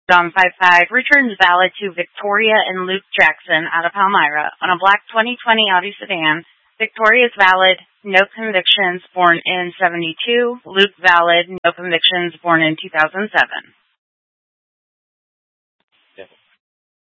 Dom 55 returns valid to Victoria and Luke Jackson out of Palmyra on a black 2020 Audi sedan. Victoria is valid, no convictions, born in 72. Luke valid, no convictions, born in 2007.